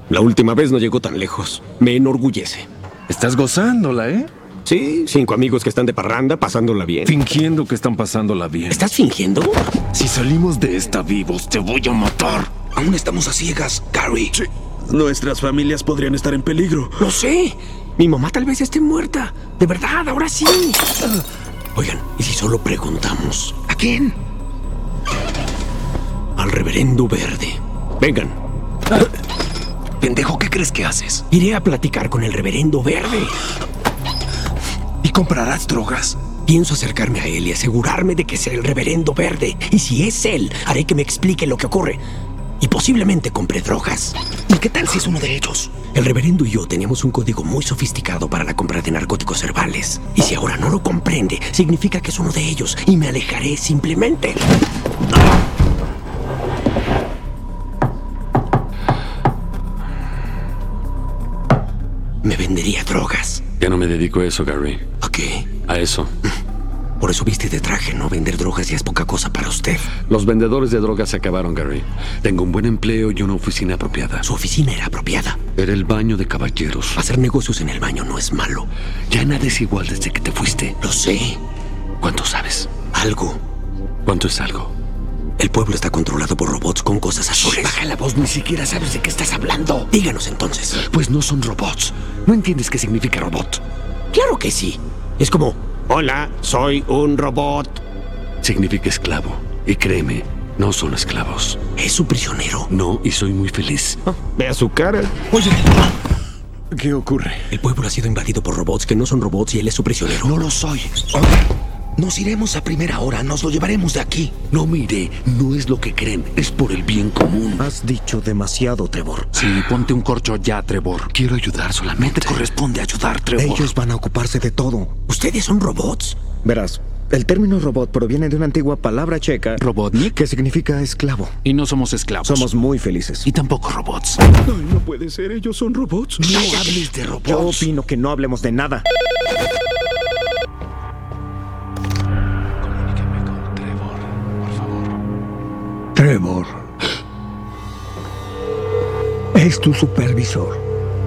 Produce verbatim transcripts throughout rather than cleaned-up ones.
La última vez no llegó tan lejos. Me enorgullece. Estás gozándola, ¿eh? Sí, cinco amigos que están de parranda, pasándola bien. Fingiendo que están pasándola bien. ¿Estás fingiendo? Si salimos de esta vivos, te voy a matar. Aún estamos a ciegas, Gary. Sí. Nuestras familias podrían estar en peligro. Lo sé. Mi mamá tal vez esté muerta. De verdad, ahora sí. Oigan, ¿y si solo preguntamos? ¿A quién? Al reverendo verde. Vengan. Pendejo, ¿qué crees que haces? Iré a platicar con el reverendo verde. ¿Y comprarás drogas? Pienso acercarme a él y asegurarme de que sea el reverendo verde. Y si es él, haré que me explique lo que ocurre. Y posiblemente compre drogas. ¿Y qué tal si es uno de ellos? El reverendo y yo teníamos un código muy sofisticado para la compra de narcóticos herbales. Y si ahora no lo comprende, significa que es uno de ellos. Y me alejaré simplemente. Me vendería drogas. Ya no me dedico a eso, Gary. ¿A qué? A eso. Por eso viste de traje, ¿no? Vender drogas ya es poca cosa para usted. Los vendedores de drogas se acabaron, Gary. Tengo un buen empleo y una oficina apropiada. Su oficina era apropiada. Era el baño de caballeros. Hacer negocios en el baño no es malo. Ya nada es igual desde que te fuiste. Lo sé. ¿Cuánto sabes? Algo. ¿Cuánto es algo? El pueblo está controlado por robots con cosas azules. Baja la voz, ni siquiera sabes de qué estás hablando. Díganos entonces. Pues no son robots. ¿No entiendes qué significa robot? Claro que sí. Es como, hola, soy un robot. Significa esclavo. Y créeme, no son esclavos. ¿Es su prisionero? No, y soy muy feliz. Ah, vea su cara. Oye, ¿qué ocurre? El pueblo ha sido invadido por robots que no son robots y él es su prisionero. No lo soy. Nos iremos a primera hora, nos lo llevaremos de aquí. No me iré, no es lo que creen, es por el bien común. Has dicho demasiado, Trevor. Sí, ponte un corcho ya, Trevor. Quiero ayudar No solamente. te corresponde ayudar, Trevor. Ellos van a ocuparse de todo. ¿Ustedes son robots? Verás, el término robot proviene de una antigua palabra checa Robotnik. que significa esclavo. Y no somos esclavos. Somos muy felices. Y tampoco robots. Ay, no puede ser, ellos son robots. No hables de robots. Yo opino que no hablemos de nada. Comuníqueme con Trevor, por favor. Trevor. Es tu supervisor.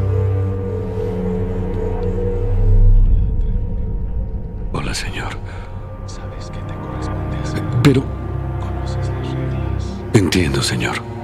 Hola, señor. Sabes que te corresponde hacer. Pero... Conoces las reglas. Entiendo, señor.